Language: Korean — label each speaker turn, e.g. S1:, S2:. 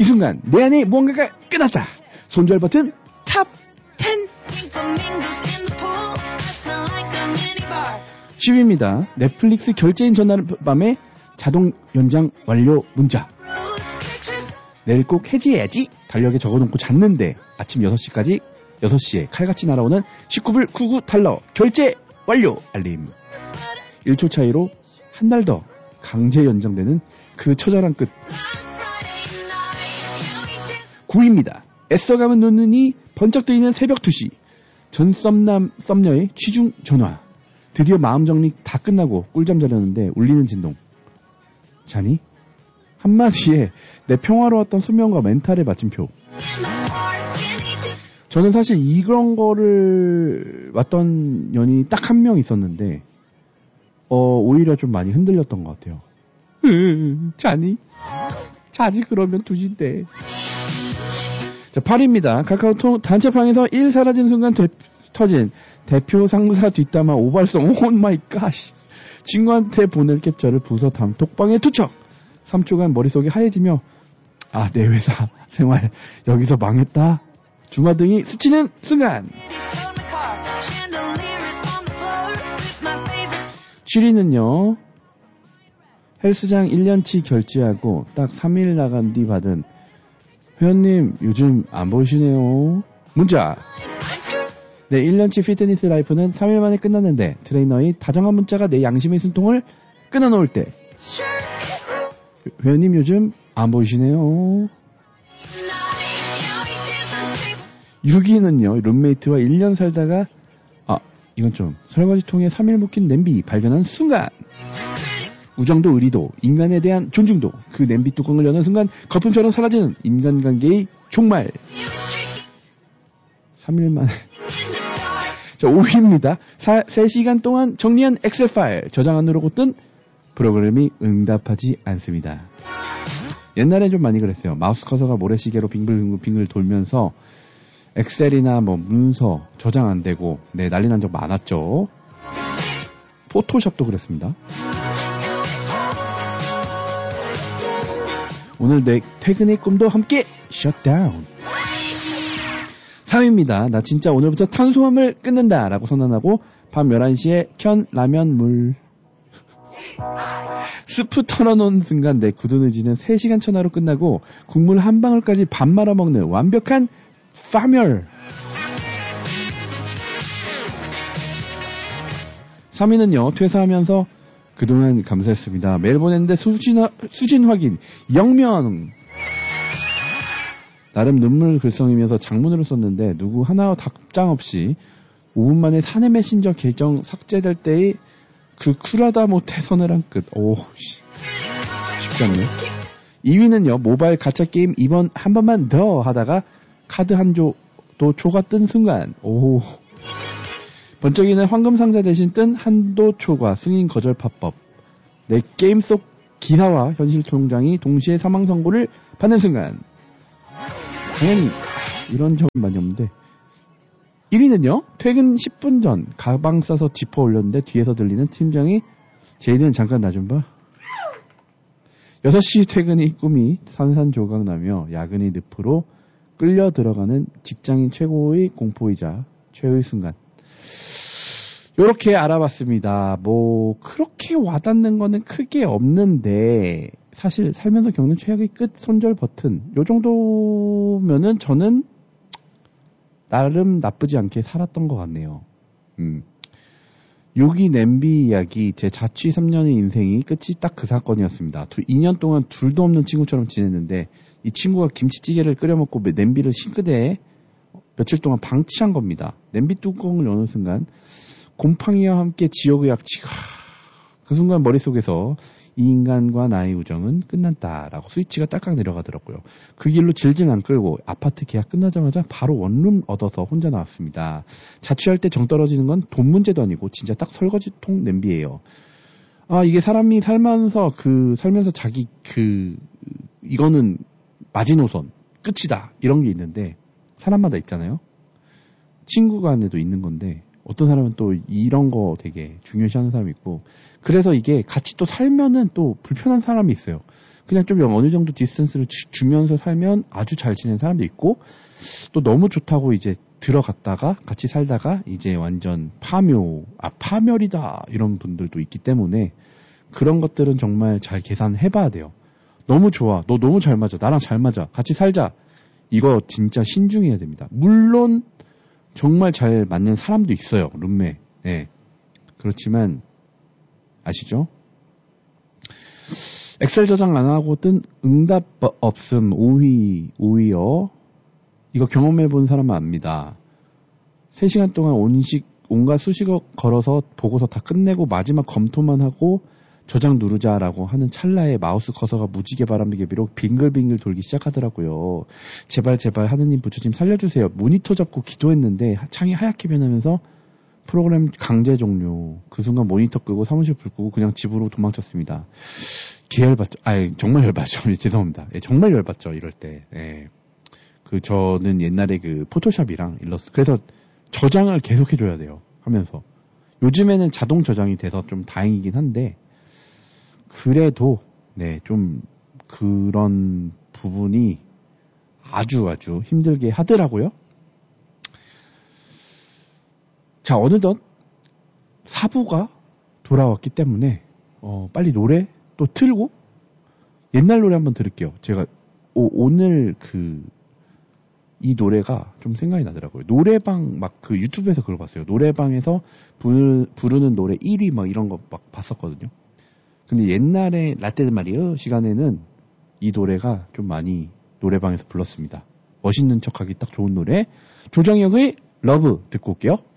S1: 이 순간 내 안에 무언가가 끝났다. 손절 버튼 탑 10. 10위입니다. 넷플릭스 결제인 전날 밤에 자동 연장 완료 문자. 내일 꼭 해지해야지 달력에 적어놓고 잤는데 아침 6시에 칼같이 날아오는 19불 99달러 결제 완료 알림. 1초 차이로 한 달 더 강제 연장되는 그 처절한 끝. 9위입니다. 애써 감은 눈이 번쩍 뜨이는 새벽 2시. 전 썸녀의 취중 전화. 드디어 마음 정리 다 끝나고 꿀잠 자려는데 울리는 진동. 자니? 한마디에 내 평화로웠던 수면과 멘탈의 마침표. 저는 사실 이런 거를 왔던 연인이 딱 한 명 있었는데 오히려 좀 많이 흔들렸던 것 같아요. 자니? 자지 그러면 2시인데. 자, 8위입니다. 카카오톡 단체방에서 1 사라진 순간 터진 대표 상사 뒷담화 오발성. 오 마이 갓. 친구한테 보낼 캡처를 부서 단톡방에 투척. 3초간 머릿속이 하얘지며 내 회사 생활 여기서 망했다. 주마등이 스치는 순간. 7위는요. 헬스장 1년치 결제하고 딱 3일 나간 뒤 받은 회원님 요즘 안 보이시네요. 문자. 내 1년치 피트니스 라이프는 3일 만에 끝났는데 트레이너의 다정한 문자가 내 양심의 숨통을 끊어놓을 때 회원님 요즘 안 보이시네요. 6위는요. 룸메이트와 1년 살다가 이건 좀 설거지통에 3일 묵힌 냄비 발견한 순간. 우정도 의리도 인간에 대한 존중도 그 냄비 뚜껑을 여는 순간 거품처럼 사라지는 인간관계의 종말. 3일 만에. 자, 5위입니다. 3시간 동안 정리한 엑셀 파일 저장 안 누르고 뜬 프로그램이 응답하지 않습니다. 옛날엔 좀 많이 그랬어요. 마우스 커서가 모래시계로 빙글빙글 돌면서 엑셀이나 문서 저장 안 되고 난리 난 적 많았죠. 포토샵도 그랬습니다. 오늘 내 퇴근의 꿈도 함께 셧다운. 3위입니다. 나 진짜 오늘부터 탄수화물 끊는다 라고 선언하고 밤 11시에 켠 라면 물 스프 털어놓은 순간 내 굳은 의지는 3시간 천하로 끝나고 국물 한 방울까지 밥 말아먹는 완벽한 파멸. 3위는요. 퇴사하면서 그동안 감사했습니다. 메일 보냈는데 수진 확인 0명. 나름 눈물 글썽이면서 장문으로 썼는데 누구 하나 답장 없이 5분 만에 사내 메신저 계정 삭제될 때의 그 쿨하다 못해 서늘한 끝. 쉽지 않네. 2위는요. 모바일 가챠 게임 이번 한 번만 더 하다가 카드 한 조도 초가 뜬 순간. 번쩍이는 황금 상자 대신 뜬 한도 초과 승인 거절 팝법. 내 게임 속 기사와 현실 통장이 동시에 사망 선고를 받는 순간. 당연히 이런 적은 많이 없는데. 1위는요. 퇴근 10분 전 가방 싸서 지퍼 올렸는데 뒤에서 들리는 팀장이 제이든 잠깐 나 좀 봐. 6시 퇴근이 꿈이 산산조각 나며 야근이 늪으로 끌려 들어가는 직장인 최고의 공포이자 최후의 순간. 요렇게 알아봤습니다. 그렇게 와닿는 거는 크게 없는데, 사실 살면서 겪는 최악의 끝 손절 버튼, 요 정도면은 저는 나름 나쁘지 않게 살았던 것 같네요. 6위 냄비 이야기, 제 자취 3년의 인생이 끝이 딱 그 사건이었습니다. 2년 동안 둘도 없는 친구처럼 지냈는데, 이 친구가 김치찌개를 끓여 먹고 냄비를 싱크대에 며칠 동안 방치한 겁니다. 냄비 뚜껑을 여는 순간 곰팡이와 함께 지옥의 악취가, 그 순간 머릿속에서 이 인간과 나의 우정은 끝났다라고 스위치가 딸깍 내려가더라고요. 그 길로 질질 안 끌고 아파트 계약 끝나자마자 바로 원룸 얻어서 혼자 나왔습니다. 자취할 때 정 떨어지는 건 돈 문제도 아니고 진짜 딱 설거지통 냄비예요. 이게 사람이 살면서 자기 이거는 마지노선 끝이다 이런 게 있는데, 사람마다 있잖아요. 친구 간에도 있는 건데 어떤 사람은 또 이런 거 되게 중요시하는 사람이 있고, 그래서 이게 같이 또 살면은 또 불편한 사람이 있어요. 그냥 좀 어느 정도 디스턴스를 주면서 살면 아주 잘 지낸 사람도 있고, 또 너무 좋다고 이제 들어갔다가 같이 살다가 이제 완전 파멸이다 이런 분들도 있기 때문에 그런 것들은 정말 잘 계산해봐야 돼요. 너무 좋아, 너 너무 잘 맞아, 나랑 잘 맞아, 같이 살자, 이거 진짜 신중해야 됩니다. 물론 정말 잘 맞는 사람도 있어요, 룸메. 네. 그렇지만 아시죠? 엑셀 저장 안 하고 뜬 응답 없음 5위요. 이거 경험해본 사람은 압니다. 3시간 동안 온갖 수식어 걸어서 보고서 다 끝내고 마지막 검토만 하고 저장 누르자라고 하는 찰나에 마우스 커서가 무지개 바람비게 비록 빙글빙글 돌기 시작하더라고요. 제발 하느님 부처님 살려주세요. 모니터 잡고 기도했는데 창이 하얗게 변하면서 프로그램 강제 종료. 그 순간 모니터 끄고 사무실 불 끄고 그냥 집으로 도망쳤습니다. 개열받죠. 정말 열받죠. 죄송합니다. 정말 열받죠. 이럴 때. 저는 옛날에 그 포토샵이랑 그래서 저장을 계속 해줘야 돼요. 하면서. 요즘에는 자동 저장이 돼서 좀 다행이긴 한데, 그래도, 좀 그런 부분이 아주 힘들게 하더라고요. 자, 어느덧 4부가 돌아왔기 때문에, 빨리 노래 또 틀고, 옛날 노래 한번 들을게요. 제가, 오늘 이 노래가 좀 생각이 나더라고요. 노래방 막 그 유튜브에서 그걸 봤어요. 노래방에서 부르는 노래 1위 막 이런 거 막 봤었거든요. 근데 옛날에 라떼드 마리오 시간에는 이 노래가 좀 많이 노래방에서 불렀습니다. 멋있는 척하기 딱 좋은 노래. 조정혁의 러브 듣고 올게요.